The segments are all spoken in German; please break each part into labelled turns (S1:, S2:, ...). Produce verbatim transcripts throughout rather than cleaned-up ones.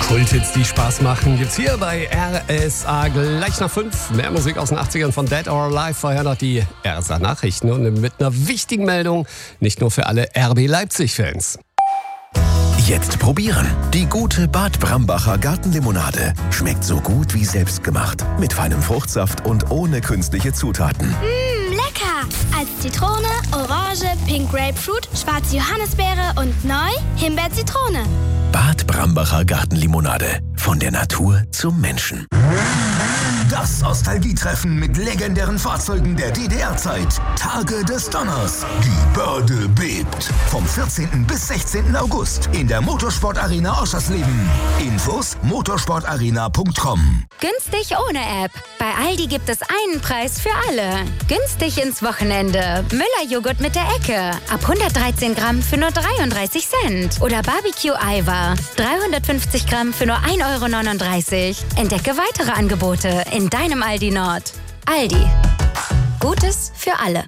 S1: Kulthits, die Spaß machen, gibt's hier bei R S A gleich nach fünf. Mehr Musik aus den achtzigern von Dead or Alive. Vorher noch die R S A-Nachrichten und mit einer wichtigen Meldung, nicht nur für alle R B Leipzig-Fans.
S2: Jetzt probieren. Die gute Bad Brambacher Gartenlimonade. Schmeckt so gut wie selbstgemacht. Mit feinem Fruchtsaft und ohne künstliche Zutaten.
S3: Mmh, lecker! Als Zitrone, Orange, Pink Grapefruit, schwarze Johannisbeere und neu Himbeer-Zitrone.
S2: Bad Brambacher Gartenlimonade. Von der Natur zum Menschen.
S4: Das Nostalgietreffen mit legendären Fahrzeugen der D D R-Zeit. Tage des Donners. Die Börde bebt. Vom vierzehnten bis sechzehnten August in der Motorsport-Arena Oschersleben. Infos motorsportarena punkt com.
S5: Günstig ohne App. Bei Aldi gibt es einen Preis für alle. Günstig ins Wochenende. Müller-Joghurt mit der Ecke. Ab hundertdreizehn Gramm für nur dreiunddreißig Cent. Oder Barbecue-Eiweiß. dreihundertfünfzig Gramm für nur ein Euro neununddreißig. Entdecke weitere Angebote in deinem Aldi Nord. Aldi. Gutes für alle.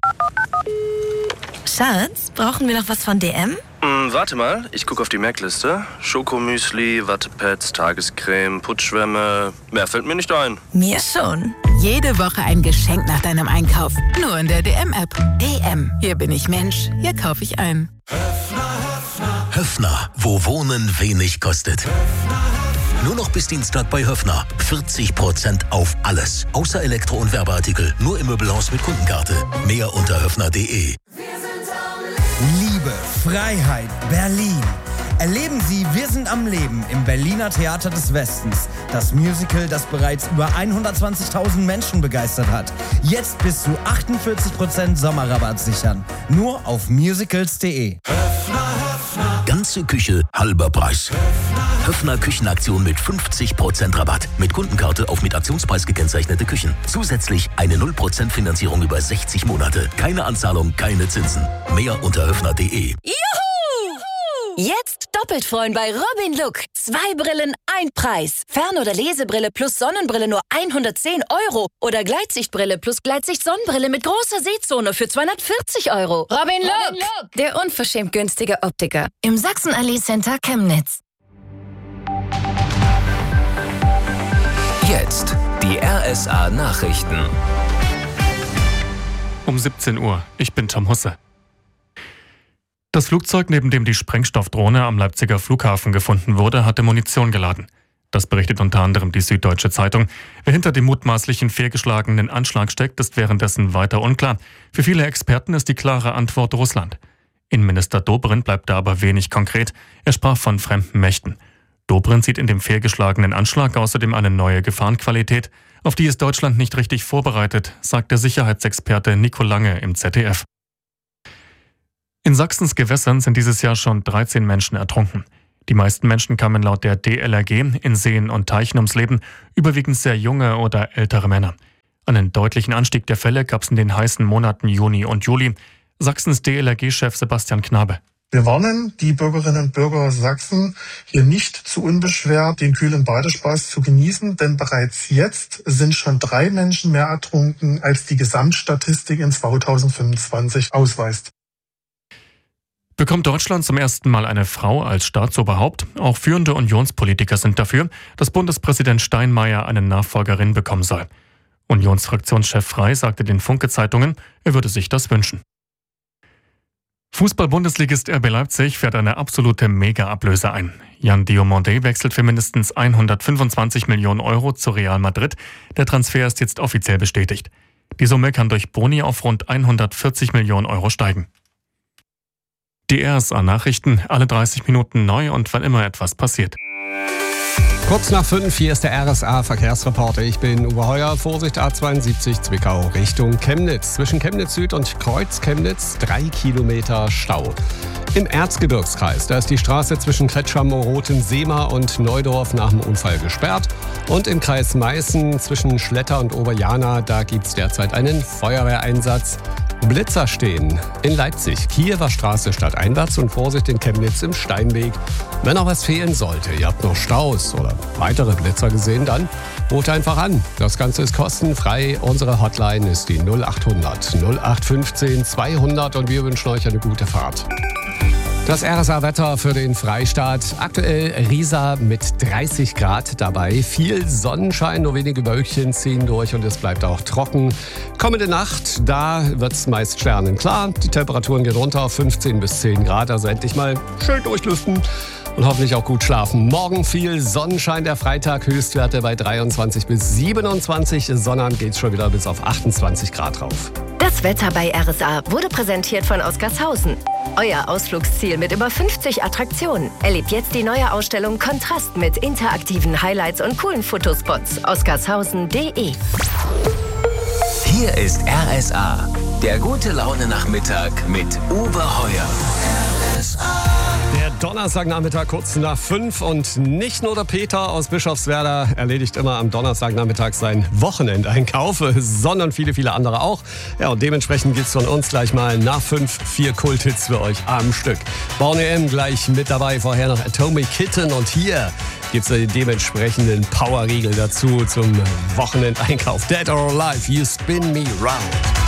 S6: Schatz, brauchen wir noch was von D M?
S7: Mm, warte mal, ich gucke auf die Merkliste. Schokomüsli, Wattepads, Tagescreme, Putzschwämme. Mehr fällt mir nicht ein.
S6: Mir schon.
S8: Jede Woche ein Geschenk nach deinem Einkauf. Nur in der D M-App. D M. Hier bin ich Mensch. Hier kaufe ich ein.
S2: Höffner, wo Wohnen wenig kostet. Nur noch bis Dienstag bei Höffner. vierzig Prozent auf alles. Außer Elektro- und Werbeartikel. Nur im Möbelhaus mit Kundenkarte. Mehr unter höffner punkt de.
S9: Liebe, Freiheit, Berlin. Erleben Sie Wir sind am Leben im Berliner Theater des Westens. Das Musical, das bereits über hundertzwanzigtausend Menschen begeistert hat. Jetzt bis zu achtundvierzig Prozent Sommerrabatt sichern. Nur auf musicals punkt de.
S2: Ganze Küche, halber Preis. Höffner Küchenaktion mit fünfzig Prozent Rabatt. Mit Kundenkarte auf mit Aktionspreis gekennzeichnete Küchen. Zusätzlich eine null Prozent Finanzierung über sechzig Monate. Keine Anzahlung, keine Zinsen. Mehr unter höffner punkt de.
S10: Juhu! Jetzt doppelt freuen bei Robin Look. Zwei Brillen, ein Preis. Fern- oder Lesebrille plus Sonnenbrille nur hundertzehn Euro. Oder Gleitsichtbrille plus Gleitsicht-Sonnenbrille mit großer Sehzone für zweihundertvierzig Euro.
S5: Robin Look,
S10: Robin Look.
S5: der unverschämt günstige Optiker.
S6: Im Sachsen-Allee Center Chemnitz.
S11: Jetzt die R S A Nachrichten.
S12: Um siebzehn Uhr. Ich bin Tom Husse. Das Flugzeug, neben dem die Sprengstoffdrohne am Leipziger Flughafen gefunden wurde, hatte Munition geladen. Das berichtet unter anderem die Süddeutsche Zeitung. Wer hinter dem mutmaßlichen fehlgeschlagenen Anschlag steckt, ist währenddessen weiter unklar. Für viele Experten ist die klare Antwort Russland. Innenminister Dobrindt bleibt da aber wenig konkret. Er sprach von fremden Mächten. Dobrindt sieht in dem fehlgeschlagenen Anschlag außerdem eine neue Gefahrenqualität, auf die ist Deutschland nicht richtig vorbereitet, sagt der Sicherheitsexperte Nico Lange im Z D F. In Sachsens Gewässern sind dieses Jahr schon dreizehn Menschen ertrunken. Die meisten Menschen kamen laut der D L R G in Seen und Teichen ums Leben, überwiegend sehr junge oder ältere Männer. Einen deutlichen Anstieg der Fälle gab es in den heißen Monaten Juni und Juli. Sachsens D L R G-Chef Sebastian Knabe.
S13: Wir warnen die Bürgerinnen und Bürger Sachsen, hier nicht zu unbeschwert den kühlen Badespaß zu genießen, denn bereits jetzt sind schon drei Menschen mehr ertrunken, als die Gesamtstatistik in zweitausendfünfundzwanzig ausweist.
S12: Bekommt Deutschland zum ersten Mal eine Frau als Staatsoberhaupt? Auch führende Unionspolitiker sind dafür, dass Bundespräsident Steinmeier eine Nachfolgerin bekommen soll. Unionsfraktionschef Frey sagte den Funke-Zeitungen, er würde sich das wünschen. Fußball-Bundesligist R B Leipzig fährt eine absolute Mega-Ablöse ein. Jan Diomande wechselt für mindestens hundertfünfundzwanzig Millionen Euro zu Real Madrid. Der Transfer ist jetzt offiziell bestätigt. Die Summe kann durch Boni auf rund hundertvierzig Millionen Euro steigen. Die R S A-Nachrichten, alle dreißig Minuten neu und wann immer etwas passiert.
S1: Kurz nach fünf, hier ist der R S A-Verkehrsreporter. Ich bin Uwe Heuer. Vorsicht A zweiundsiebzig Zwickau Richtung Chemnitz. Zwischen Chemnitz Süd und Kreuz Chemnitz drei Kilometer Stau. Im Erzgebirgskreis, da ist die Straße zwischen Kretscham, Roten-Seemar und Neudorf nach dem Unfall gesperrt. Und im Kreis Meißen zwischen Schletter und Oberjana, da gibt es derzeit einen Feuerwehreinsatz. Blitzer stehen in Leipzig, Kiewer Straße stadteinwärts und Vorsicht in Chemnitz im Steinweg. Wenn noch was fehlen sollte, ihr habt noch Staus oder weitere Blitzer gesehen, dann ruft einfach an. Das Ganze ist kostenfrei. Unsere Hotline ist die null achthundert null acht fünfzehn zweihundert und wir wünschen euch eine gute Fahrt. Das R S A-Wetter für den Freistaat. Aktuell Riesa mit dreißig Grad dabei. Viel Sonnenschein, nur wenige Wölkchen ziehen durch und es bleibt auch trocken. Kommende Nacht, da wird es meist sternenklar. Die Temperaturen gehen runter auf fünfzehn bis zehn Grad, also endlich mal schön durchlüften. Und hoffentlich auch gut schlafen. Morgen viel Sonnenschein, der Freitag, Höchstwerte bei dreiundzwanzig bis siebenundzwanzig. Sonnabend geht's schon wieder bis auf achtundzwanzig Grad rauf.
S6: Das Wetter bei R S A wurde präsentiert von Oskarshausen. Euer Ausflugsziel mit über fünfzig Attraktionen. Erlebt jetzt die neue Ausstellung Kontrast mit interaktiven Highlights und coolen Fotospots. oskarshausen punkt de.
S11: Hier ist R S A, der gute Laune-Nachmittag mit Uwe Heuer. R S A.
S1: Der Donnerstagnachmittag kurz nach fünf und nicht nur der Peter aus Bischofswerda erledigt immer am Donnerstagnachmittag seinen Wochenendeinkauf, sondern viele, viele andere auch. Ja, und dementsprechend gibt's von uns gleich mal nach fünf vier Kulthits für euch am Stück. Born E M gleich mit dabei, vorher noch Atomic Kitten und hier gibt's den dementsprechenden Powerriegel dazu zum Wochenendeinkauf. Dead or Alive, You Spin Me Round.